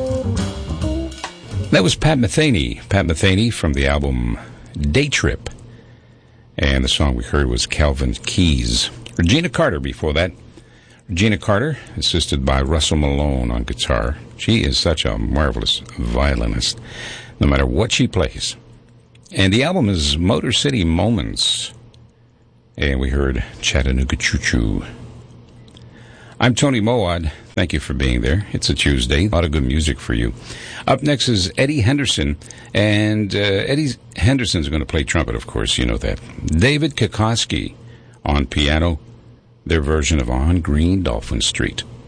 That was Pat Metheny. Pat Metheny from the album Day Trip. And the song we heard was Calvin Keys. Regina Carter before that. Regina Carter, assisted by Russell Malone on guitar. She is such a marvelous violinist, no matter what she plays. And the album is Motor City Moments. And we heard Chattanooga Choo Choo. I'm Tony Mowat. Thank you for being there. It's a Tuesday. A lot of good music for you. Up next is Eddie Henderson. And Eddie Henderson's going to play trumpet, of course. You know that. David Kokoski on piano. Their version of On Green Dolphin Street.